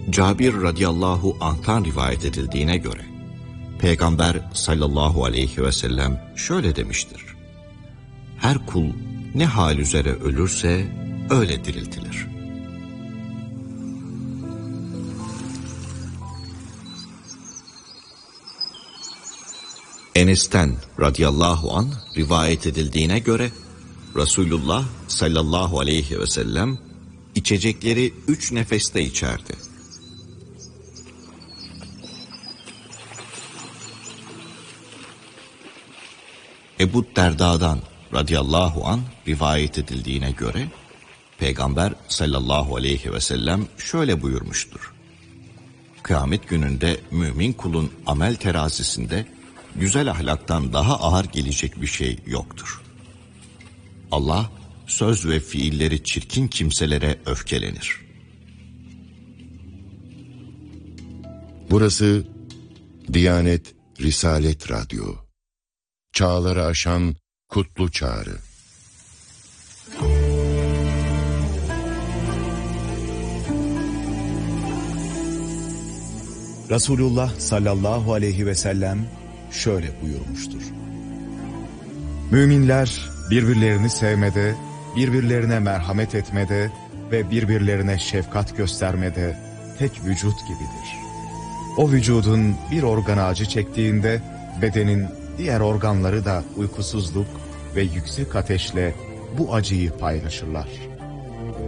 Cabir radıyallahu anh'tan rivayet edildiğine göre, Peygamber sallallahu aleyhi ve sellem şöyle demiştir: her kul ne hal üzere ölürse öyle diriltilir. Enes'ten radıyallahu anh rivayet edildiğine göre, Resulullah sallallahu aleyhi ve sellem içecekleri 3 nefeste içerdi. Ebu Derda'dan radıyallahu anh rivayet edildiğine göre, Peygamber sallallahu aleyhi ve sellem şöyle buyurmuştur: kıyamet gününde mümin kulun amel terazisinde güzel ahlaktan daha ağır gelecek bir şey yoktur. Allah söz ve fiilleri çirkin kimselere öfkelenir. Burası Diyanet Risalet Radyo. Çağları aşan kutlu çağrı. Resulullah sallallahu aleyhi ve sellem şöyle buyurmuştur: müminler birbirlerini sevmede, birbirlerine merhamet etmede ve birbirlerine şefkat göstermede tek vücut gibidir. O vücudun bir organı acı çektiğinde bedenin diğer organları da uykusuzluk ve yüksek ateşle bu acıyı paylaşırlar.